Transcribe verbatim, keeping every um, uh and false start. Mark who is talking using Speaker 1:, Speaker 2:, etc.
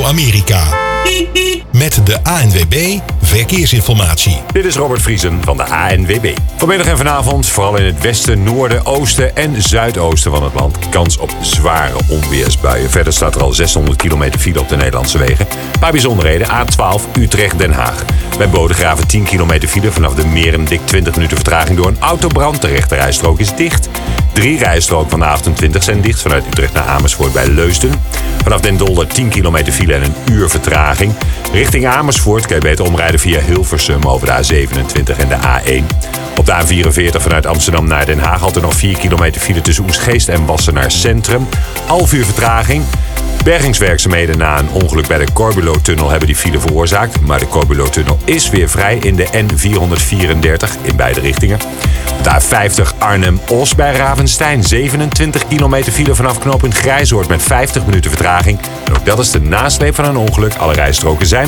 Speaker 1: Radio Amerika. Met de A N W B Verkeersinformatie.
Speaker 2: Dit is Robert Vriesen van de A N W B. Vanmiddag en vanavond, vooral in het westen, noorden, oosten en zuidoosten van het land, kans op zware onweersbuien. Verder staat er al zeshonderd kilometer file op de Nederlandse wegen. Een paar bijzonderheden. A twaalf Utrecht-Den Haag. Bij Bodegraven tien kilometer file. Vanaf de Meren dik twintig minuten vertraging door een autobrand. De rechterrijstrook is dicht. Drie rijstroken van de achtentwintig zijn dicht. Vanuit Utrecht naar Amersfoort bij Leusden. Vanaf Den Dolder tien kilometer file en een uur vertraging. Richting Amersfoort kan je beter omrijden via Hilversum over de A zevenentwintig en de A één. Op de A vierenveertig vanuit Amsterdam naar Den Haag had er nog vier kilometer file tussen Oegstgeest en Wassenaar Centrum. Half uur vertraging. Bergingswerkzaamheden na een ongeluk bij de Corbulo-tunnel hebben die file veroorzaakt. Maar de Corbulo-tunnel is weer vrij in de N vierhonderdvierendertig in beide richtingen. Op de A vijftig Arnhem-Os bij Ravenstein. zevenentwintig kilometer file vanaf knooppunt Grijzoord met vijftig minuten vertraging. En ook dat is de nasleep van een ongeluk. Alle rijstroken zijn